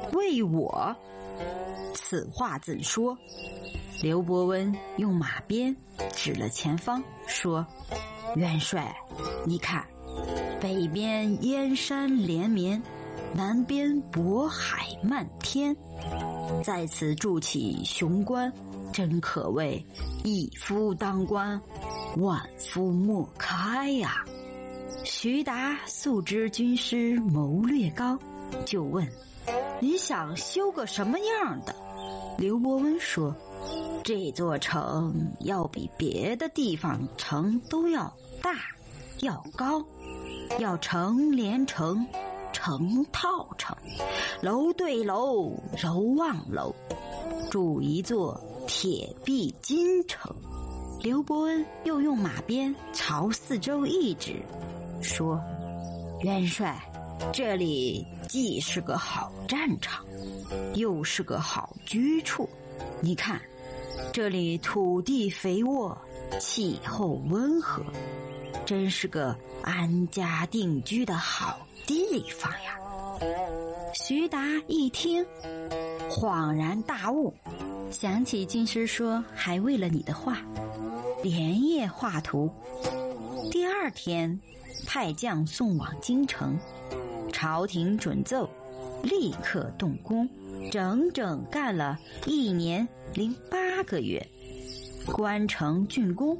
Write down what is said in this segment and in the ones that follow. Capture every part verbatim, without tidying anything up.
为我？此话怎说？刘伯温用马鞭指了前方，说：元帅，你看，北边燕山连绵，南边渤海漫天，在此筑起雄关，真可谓一夫当关，万夫莫开呀、啊！徐达素知军师谋略高，就问：你想修个什么样的？刘伯温说：这座城要比别的地方城都要大，要高，要城连城，城套城，楼对楼，楼望楼，筑一座铁壁金城。刘伯温又用马鞭朝四周一指，说：元帅，这里既是个好战场，又是个好居处。你看，这里土地肥沃，气候温和，真是个安家定居的好地方呀。徐达一听，恍然大悟，想起军师说还为了你的话，连夜画图。第二天派将送往京城，朝廷准奏，立刻动工，整整干了一年零八个月，关城竣工。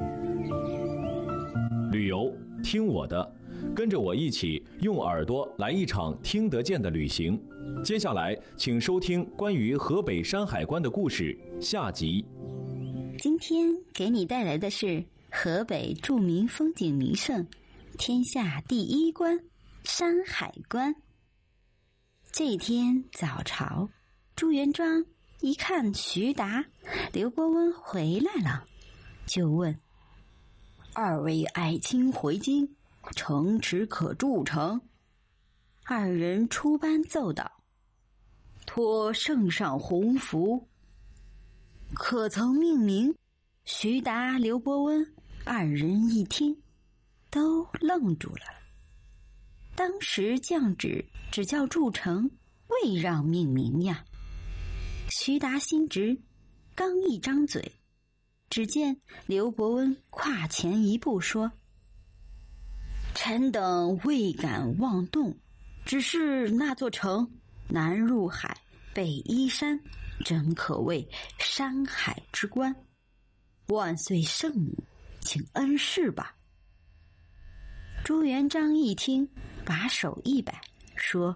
旅游听我的，跟着我一起用耳朵来一场听得见的旅行。接下来请收听关于河北山海关的故事下集。 今天给你带来的是河北著名风景名胜，天下第一关山海关。这天早朝，朱元璋一看徐达、刘伯温回来了，就问：二位爱卿回京，城池可筑成？二人出班奏道：托圣上洪福。可曾命名？徐达、刘伯温二人一听，都愣住了。当时降旨只叫筑成，未让命名呀。徐达心直，刚一张嘴，只见刘伯温跨前一步说：臣等未敢妄动，只是那座城南入海，北依山，真可谓山海之关。万岁圣母，请恩示吧。朱元璋一听，把手一摆，说：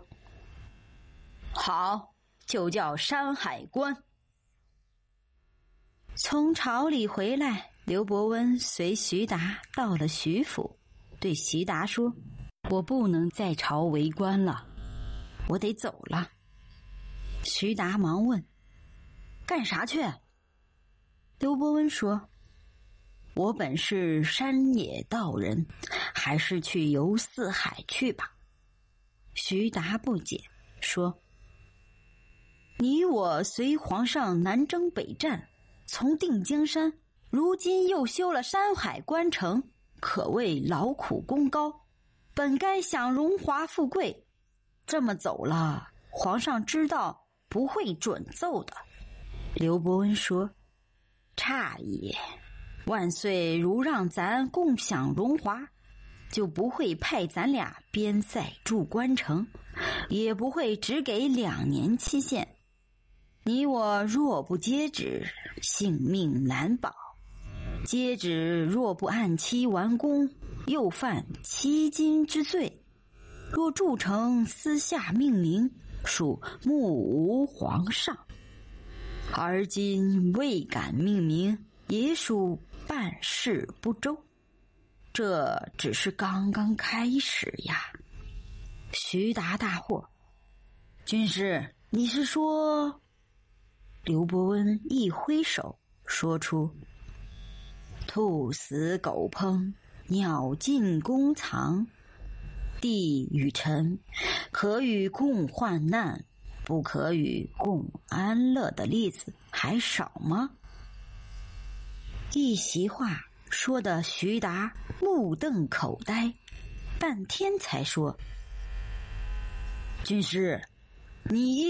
好，就叫山海关。从朝里回来，刘伯温随徐达到了徐府，对徐达说：我不能在朝为官了，我得走了。徐达忙问：干啥去？刘伯温说：我本是山野道人，还是去游四海去吧。徐达不解，说：你我随皇上南征北战，从定江山，如今又修了山海关城，可谓劳苦功高，本该享荣华富贵，这么走了，皇上知道不会准奏的。刘伯温说：差也，万岁如让咱共享荣华，就不会派咱俩边塞驻关城，也不会只给两年期限。你我若不接旨，性命难保；接旨若不按期完工，又犯欺君之罪。若筑成私下命名，属目无皇上。而今未敢命名，也属办事不周，这只是刚刚开始呀。徐达大惑：军师，你是说？刘伯温一挥手，说出：兔死狗烹，鸟尽弓藏，地与臣可与共患难，不可与共安乐的例子还少吗？一席话说得徐达目瞪口呆，半天才说：军师，你